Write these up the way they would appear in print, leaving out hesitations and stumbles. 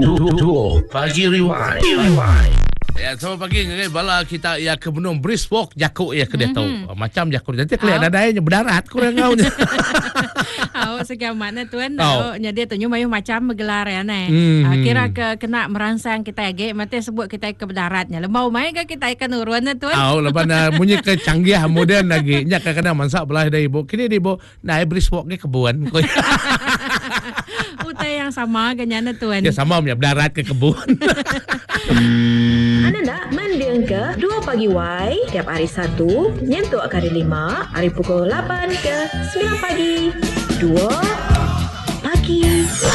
Duo Pagi Rewind. Ya, selamat pagi. Bala kita ya ke benung brisk walk jakuk ya ke dia tahu. Macam jakuk nanti kelihatan adanya berdarat kurang kau nya. Awak sekian mana tuan? Nya dia tunjuk mayuh macam bergelar ya ne. Kira ke kena merangsang kita age mati sebut kita ke berdaratnya. Lemau mai ke kita ikan urun tuan. Lepas munyi ke canggih modern lagi. Nya kadang mansak belah dari ibu. Kini di ibu naik brisk walk ke kebun. Utai yang sama kenyana tuan. Ya sama punya berdarat ke kebun. Anda nak mendengar ke 2 Pagi Y tiap hari Sabtu nyentuh kali 5 hari pukul 8 ke 9 pagi. 2 Pagi.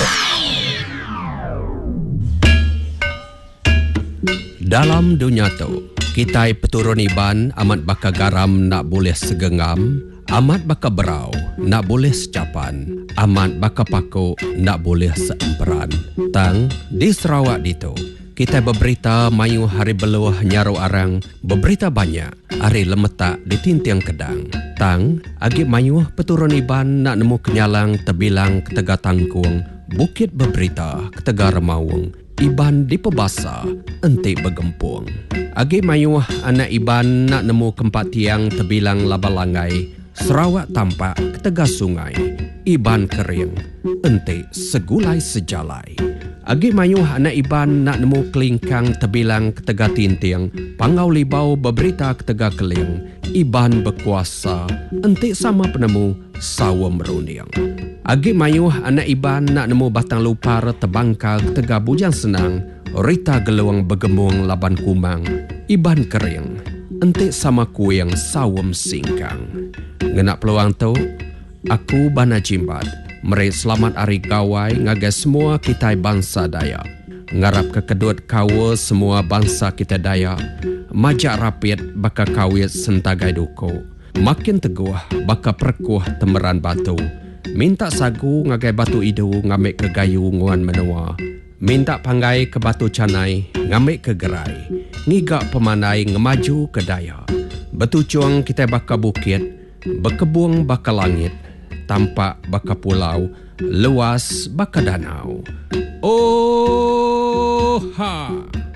Dalam dunia tu, kita peturun iban amat baka garam nak boleh segengam, amat baka berau nak boleh secapan, amat baka paku nak boleh seemperan. Tang di Sarawak ditu, kita berberita mayu hari beluah nyaru arang, berberita banyak hari lemetak di tintiang kedang. Tang agi mayu peturun iban nak nemu kenyalang tebilang ketega tangkung, bukit berberita ketega remawung. Iban di pebasa, entik bergempung. Agi mayuh anak iban nak nemu kempat tiang tebilang labalangai. Sarawak tampak ketega sungai. Iban kering, entik segulai sejalai. Agi mayuh anak iban nak nemu kelingkang tebilang ketega tintiang. Pangau libau berberita ketega keling. Iban berkuasa, entik sama penemu sawa meruniang. Agi mayuh anak iban nak nemu batang lupar terbangkal ketega bujang senang. Rita geluang bergembung laban kumang. Iban kering, entik sama kuing sawam singkang. Ngenak peluang tu, aku bana jimbat. Meri selamat hari gawai ngagai semua kita bangsa Dayak. Ngarap ke kedut kawa semua bangsa kita Dayak. Majak rapid baka kawit sentagai duko. Makin teguh baka perkuh temeran batu. Minta sagu ngagai batu idu ngamik ke gayu nguan menua. Minta panggai ke batu canai ngamik ke gerai. Ngigak pemanai ngemaju ke Dayak. Betucuang kita baka bukit. Berkebung baka langit. Tampak baka pulau, luas baka danau. Oh ha!